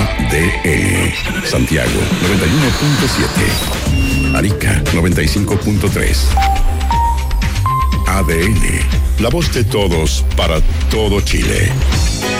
ADN. Santiago 91.7. Arica 95.3. ADN. La voz de todos para todo Chile.